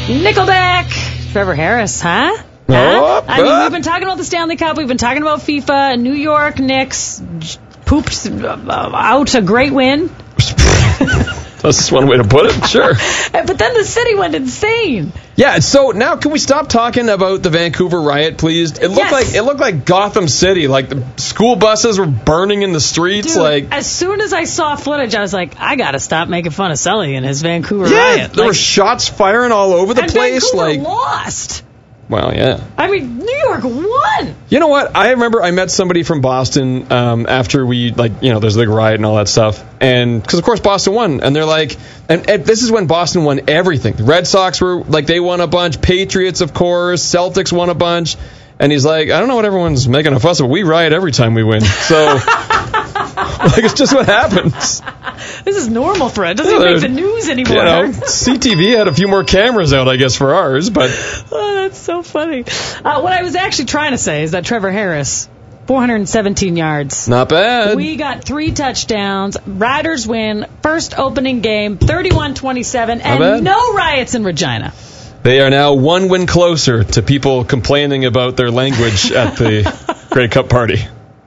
Nickelback. Trevor Harris, huh? I mean, we've been talking about the Stanley Cup. We've been talking about FIFA. New York Knicks poops out a great win. That's one way to put it, sure. But then the city went insane. Yeah, so now can we stop talking about the Vancouver riot, please? It looked like Gotham City. Like the school buses were burning in the streets. Dude, as soon as I saw footage, I was like, I gotta stop making fun of Sully and his Vancouver riot. There were shots firing all over the place. Vancouver lost. Well, yeah. I mean, New York won. You know what? I remember I met somebody from Boston after we, there's a big riot and all that stuff. And because, of course, Boston won. And they're like, and this is when Boston won everything. The Red Sox were, they won a bunch. Patriots, of course. Celtics won a bunch. And he's like, I don't know what everyone's making a fuss of. We riot every time we win. So, it's just what happens. This is normal for it. It doesn't even make the news anymore. CTV had a few more cameras out, I guess, for ours. But that's so funny. What I was actually trying to say is that Trevor Harris, 417 yards. Not bad. We got 3 touchdowns. Riders win. First opening game, 31-27, and no riots in Regina. They are now 1 win closer to people complaining about their language at the Grey Cup party.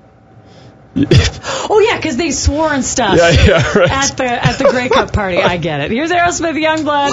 Oh, yeah, because they swore and stuff right. at the Grey Cup party. I get it. Here's Aerosmith Youngblood.